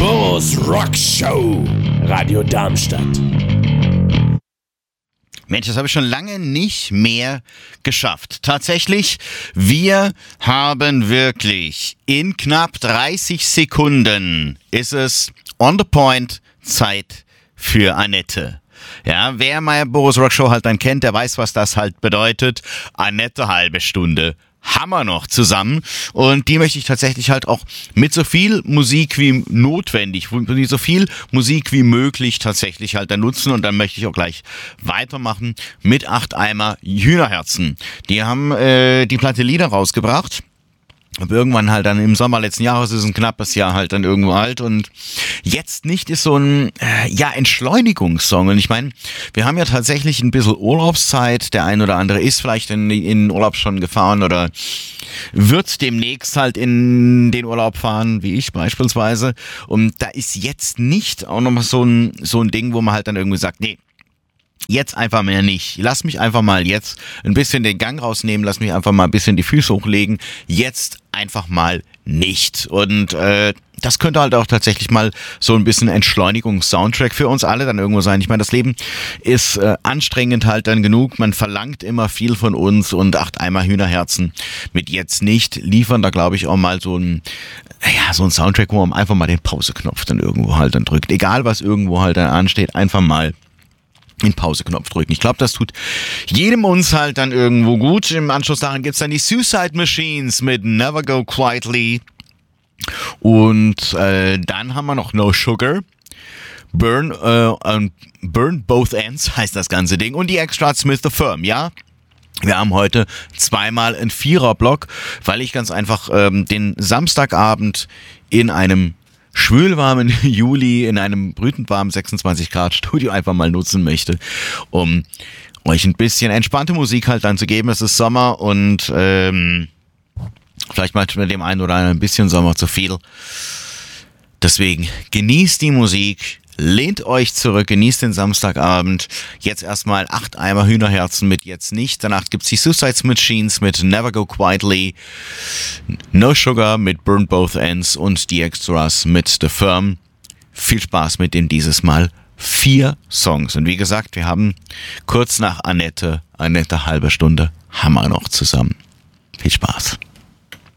Boris Rock Show, Radio Darmstadt. Mensch, das habe ich schon lange nicht mehr geschafft. Tatsächlich, wir haben wirklich in knapp 30 Sekunden ist es on the point Zeit für Annette. Ja, wer meine Boris Rock Show halt dann kennt, der weiß, was das halt bedeutet. Annette, halbe Stunde haben wir noch zusammen und die möchte ich tatsächlich halt auch mit so viel Musik wie notwendig, so viel Musik wie möglich tatsächlich halt dann nutzen und dann möchte ich auch gleich weitermachen mit 8 Eimer Hühnerherzen. Die haben die Platte Lieder rausgebracht. Aber irgendwann halt dann im Sommer letzten Jahres, ist ein knappes Jahr halt dann irgendwo alt und jetzt nicht ist so ein Entschleunigungssong und ich meine, wir haben ja tatsächlich ein bisschen Urlaubszeit, der ein oder andere ist vielleicht in Urlaub schon gefahren oder wird demnächst halt in den Urlaub fahren, wie ich beispielsweise, und da ist jetzt nicht auch nochmal so ein Ding, wo man halt dann irgendwie sagt, nee, jetzt einfach mehr nicht. Lass mich einfach mal jetzt ein bisschen den Gang rausnehmen, lass mich einfach mal ein bisschen die Füße hochlegen. Jetzt einfach mal nicht. Und das könnte halt auch tatsächlich mal so ein bisschen Entschleunigungs-Soundtrack für uns alle dann irgendwo sein. Ich meine, das Leben ist anstrengend halt dann genug. Man verlangt immer viel von uns und 8 Eimer Hühnerherzen mit jetzt nicht liefern da, glaube ich, auch mal so ein Soundtrack, wo man einfach mal den Pause-Knopf dann irgendwo halt dann drückt. Egal, was irgendwo halt dann ansteht, einfach mal den Pause-Knopf drücken. Ich glaube, das tut jedem uns halt dann irgendwo gut. Im Anschluss daran gibt's dann die Suicide Machines mit Never Go Quietly. Und dann haben wir noch No Sugar. Burn Both Ends heißt das ganze Ding. Und die Extras with the Firm, ja? Wir haben heute zweimal einen Vierer-Block, weil ich ganz einfach den Samstagabend in einem schwülwarmen Juli in einem brütend warmen 26 Grad Studio einfach mal nutzen möchte, um euch ein bisschen entspannte Musik halt dann zu geben. Es ist Sommer und vielleicht manchmal dem einen oder anderen ein bisschen Sommer zu viel. Deswegen genießt die Musik, lehnt euch zurück, genießt den Samstagabend. Jetzt erstmal 8 Eimer Hühnerherzen mit jetzt nicht. Danach gibt's die Suicide Machines mit Never Go Quietly, No Sugar mit Burn Both Ends und die Extras mit The Firm. Viel Spaß mit den dieses Mal 4 Songs. Und wie gesagt, wir haben kurz nach Annette, halbe Stunde, haben wir noch zusammen. Viel Spaß.